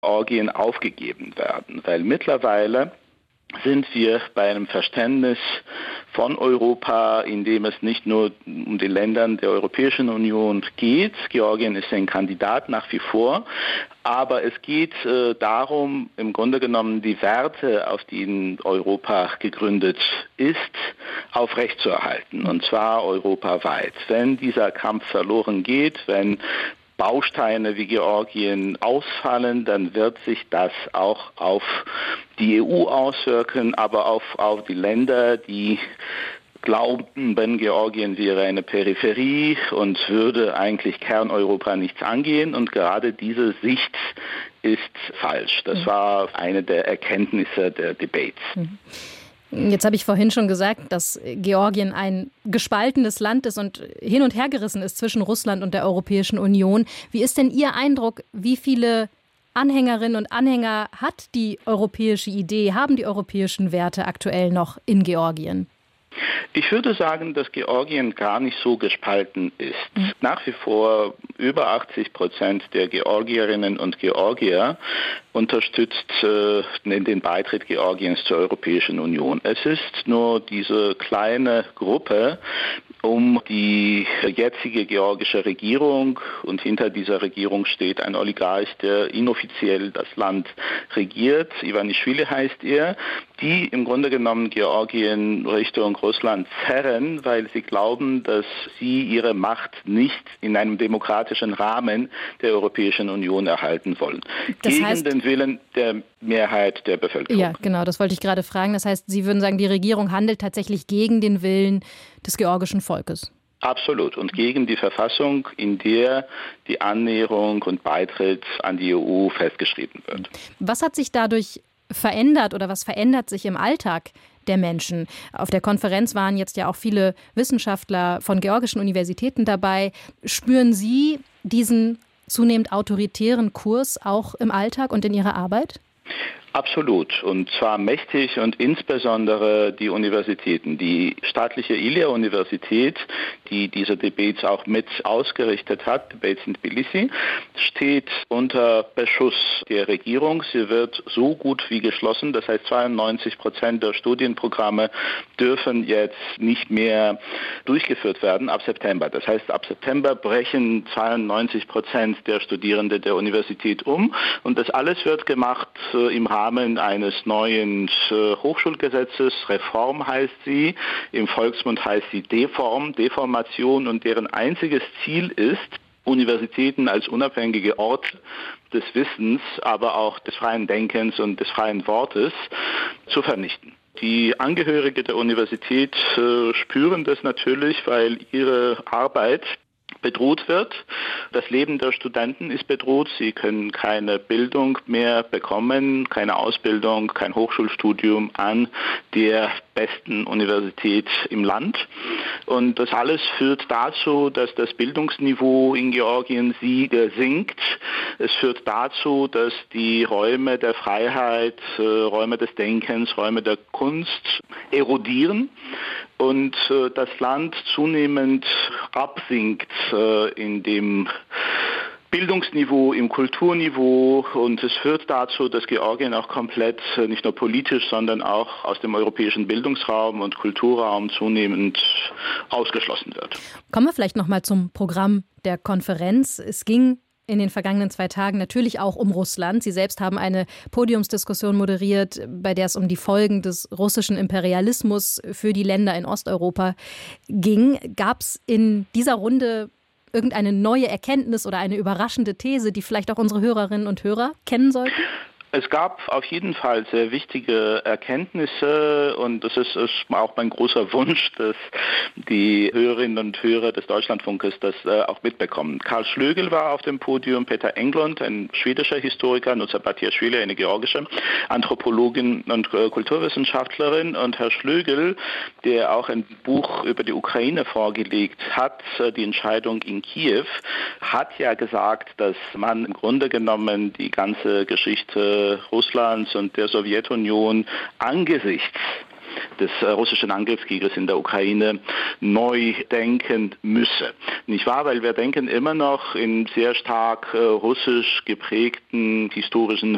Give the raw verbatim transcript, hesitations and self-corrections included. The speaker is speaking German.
Georgien aufgegeben werden, weil mittlerweile sind wir bei einem Verständnis von Europa, in dem es nicht nur um die Länder der Europäischen Union geht. Georgien ist ein Kandidat nach wie vor, aber es geht äh, darum, im Grunde genommen die Werte, auf denen Europa gegründet ist, aufrechtzuerhalten, und zwar europaweit. Wenn dieser Kampf verloren geht, wenn Bausteine wie Georgien ausfallen, dann wird sich das auch auf die E U auswirken, aber auch auf die Länder, die glauben, wenn Georgien wäre eine Peripherie und würde eigentlich Kerneuropa nichts angehen. Und gerade diese Sicht ist falsch. Das war eine der Erkenntnisse der Debates. Mhm. Jetzt habe ich vorhin schon gesagt, dass Georgien ein gespaltenes Land ist und hin und her gerissen ist zwischen Russland und der Europäischen Union. Wie ist denn Ihr Eindruck, wie viele Anhängerinnen und Anhänger hat die europäische Idee, haben die europäischen Werte aktuell noch in Georgien? Ich würde sagen, dass Georgien gar nicht so gespalten ist. Mhm. Nach wie vor über achtzig Prozent der Georgierinnen und Georgier unterstützt äh, den Beitritt Georgiens zur Europäischen Union. Es ist nur diese kleine Gruppe um die jetzige georgische Regierung, und hinter dieser Regierung steht ein Oligarch, der inoffiziell das Land regiert. Ivanischvili heißt er, die im Grunde genommen Georgien Richtung Russland zerren, weil sie glauben, dass sie ihre Macht nicht in einem demokratischen Rahmen der Europäischen Union erhalten wollen. Das Gegen heißt, den Willen der Mehrheit der Bevölkerung. Ja, genau, das wollte ich gerade fragen. Das heißt, Sie würden sagen, die Regierung handelt tatsächlich gegen den Willen des georgischen Volkes? Absolut. Und gegen die Verfassung, in der die Annäherung und Beitritt an die E U festgeschrieben wird. Was hat sich dadurch verändert oder was verändert sich im Alltag der Menschen? Auf der Konferenz waren jetzt ja auch viele Wissenschaftler von georgischen Universitäten dabei. Spüren Sie diesen zunehmend autoritären Kurs auch im Alltag und in Ihrer Arbeit? Absolut, und zwar mächtig, und insbesondere die Universitäten. Die staatliche Ilia-Universität, die diese Debates auch mit ausgerichtet hat, Debates in Tbilisi, steht unter Beschuss der Regierung. Sie wird so gut wie geschlossen, das heißt zweiundneunzig Prozent der Studienprogramme dürfen jetzt nicht mehr durchgeführt werden ab September. Das heißt, ab September brechen zweiundneunzig Prozent der Studierenden der Universität um, und das alles wird gemacht äh, im Rahmen eines neuen äh, Hochschulgesetzes. Reform heißt sie, im Volksmund heißt sie Deform, Deformation, und deren einziges Ziel ist, Universitäten als unabhängige Orte des Wissens, aber auch des freien Denkens und des freien Wortes zu vernichten. Die Angehörigen der Universität äh, spüren das natürlich, weil ihre Arbeit bedroht wird. Das Leben der Studenten ist bedroht. Sie können keine Bildung mehr bekommen, keine Ausbildung, kein Hochschulstudium an der besten Universität im Land. Und das alles führt dazu, dass das Bildungsniveau in Georgien sinkt. Es führt dazu, dass die Räume der Freiheit, Räume des Denkens, Räume der Kunst erodieren und das Land zunehmend absinkt in dem Bildungsniveau, im Kulturniveau, und es führt dazu, dass Georgien auch komplett, nicht nur politisch, sondern auch aus dem europäischen Bildungsraum und Kulturraum zunehmend ausgeschlossen wird. Kommen wir vielleicht noch mal zum Programm der Konferenz. Es ging in den vergangenen zwei Tagen natürlich auch um Russland. Sie selbst haben eine Podiumsdiskussion moderiert, bei der es um die Folgen des russischen Imperialismus für die Länder in Osteuropa ging. Gab es in dieser Runde irgendeine neue Erkenntnis oder eine überraschende These, die vielleicht auch unsere Hörerinnen und Hörer kennen sollten? Es gab auf jeden Fall sehr wichtige Erkenntnisse, und das ist, ist auch mein großer Wunsch, dass die Hörerinnen und Hörer des Deutschlandfunkes das äh, auch mitbekommen. Karl Schlögl war auf dem Podium, Peter Englund, ein schwedischer Historiker, Nusa Batiashvili, eine georgische Anthropologin und äh, Kulturwissenschaftlerin, und Herr Schlögl, der auch ein Buch über die Ukraine vorgelegt hat, äh, die Entscheidung in Kiew, hat ja gesagt, dass man im Grunde genommen die ganze Geschichte Russlands und der Sowjetunion angesichts des äh, russischen Angriffskrieges in der Ukraine neu denken müsse. Nicht wahr? Weil wir denken immer noch in sehr stark äh, russisch geprägten historischen